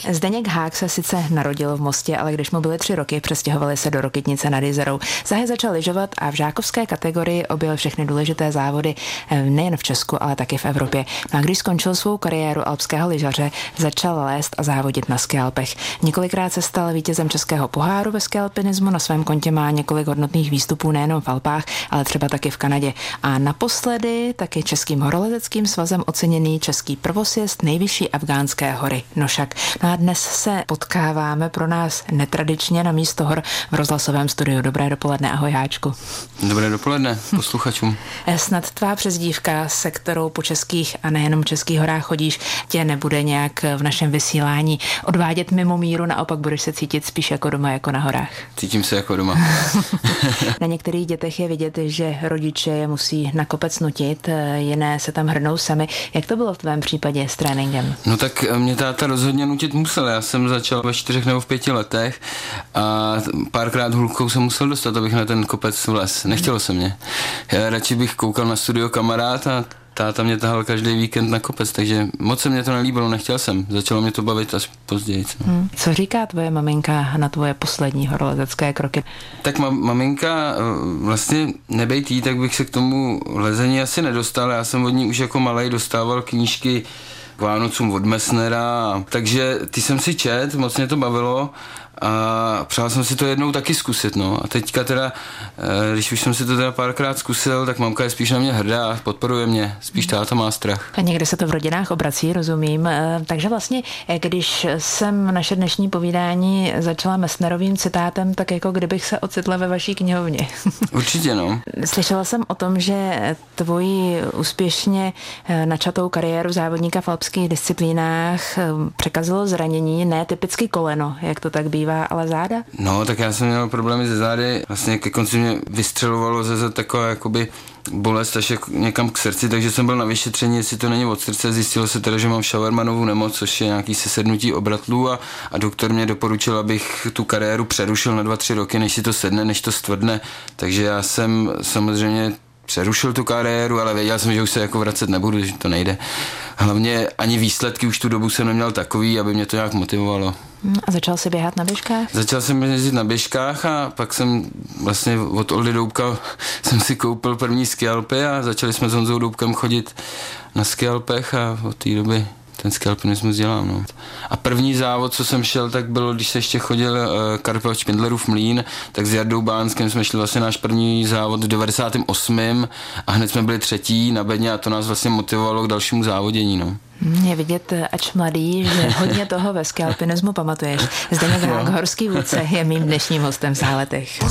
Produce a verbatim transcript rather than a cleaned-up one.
Zdeněk Hák se sice narodil v Mostě, ale když mu byly tři roky, přestěhovali se do Rokytnice nad Jizerou. Záhy začal lyžovat a v žákovské kategorii objel všechny důležité závody nejen v Česku, ale taky v Evropě. No a když skončil svou kariéru alpského lyžaře, začal lézt a závodit na skialpech. Několikrát se stal vítězem českého poháru ve skialpinismu, na svém kontě má několik hodnotných výstupů nejenom v Alpách, ale třeba taky v Kanadě. A naposledy taky Českým horolezeckým svazem oceněný český prvosjezd nejvyšší afgánské hory Nošak. No a dnes se potkáváme pro nás netradičně na místo hor v rozhlasovém studiu. Dobré dopoledne, ahoj Háčku. Dobré dopoledne posluchačům. Snad tvá přezdívka, se kterou po českých a nejenom českých horách chodíš, tě nebude nějak v našem vysílání odvádět mimo míru, naopak budeš se cítit spíš jako doma, jako na horách. Cítím se jako doma. Na některých dětech je vidět, že rodiče je musí na kopec nutit, jiné se tam hrnou sami. Jak to bylo v tvém případě s tréninkem? No tak mě táta rozhodně nutit musel. Já jsem začal ve čtyřech nebo v pěti letech a párkrát hulkou jsem musel dostat, abych na ten kopec vlez. Nechtělo se mě. Já radši bych koukal na studio kamarád a táta mě tahal každý víkend na kopec, takže moc se mě to nelíbilo, nechtěl jsem. Začalo mě to bavit až později. No. Hmm. Co říká tvoje maminka na tvoje poslední horolezecké kroky? Tak ma- maminka vlastně nebejt jí, tak bych se k tomu lezení asi nedostal. Já jsem od ní už jako malej dostával knížky k Vánocům od Messnera, takže ty jsem si čet, moc mě to bavilo a přál jsem si to jednou taky zkusit, no. A teďka teda, když už jsem si to teda párkrát zkusil, tak mamka je spíš na mě hrdá a podporuje mě, spíš táta má strach. A někde se to v rodinách obrací, rozumím. Takže vlastně, když jsem naše dnešní povídání začala Messnerovým citátem, tak jako kdybych se ocitla ve vaší knihovně. Určitě, no. Slyšela jsem o tom, že tvoji úspěšně načatou kariéru závodníka v alpských disciplínách překazilo zranění, ne typicky koleno, jak to tak bývá, ale záda? No, tak já jsem měl problémy ze zády, vlastně ke konci mě vystřelovalo ze takové jakoby bolest až jak někam k srdci, takže jsem byl na vyšetření, jestli to není od srdce, zjistilo se teda, že mám Šavermanovu nemoc, což je nějaký sesednutí obratlů a, a doktor mě doporučil, abych tu kariéru přerušil na dva, tři roky, než si to sedne, než to stvrdne, takže já jsem samozřejmě přerušil tu kariéru, ale věděl jsem, že už se jako vracet nebudu, že to nejde. Hlavně ani výsledky už tu dobu jsem neměl takový, aby mě to nějak motivovalo. A začal jsi běhat na běžkách? Začal jsem jezdit na běžkách a pak jsem vlastně od Oldy Doubka jsem si koupil první skialpy a začali jsme s Honzou Doubkem chodit na skialpech a od té doby ten skialpinismus dělám, no. A první závod, co jsem šel, tak bylo, když se ještě chodil uh, Karpel Špindlerův mlýn, tak s Jardou Bánským jsme šli vlastně náš první závod v devadesátém osmém a hned jsme byli třetí na bedně a to nás vlastně motivovalo k dalšímu závodění, no. Je vidět, ač mladý, že hodně toho ve skialpinismu pamatuješ. Zdeněk Hák, horský vůdce, je mým dnešním hostem v Záletech.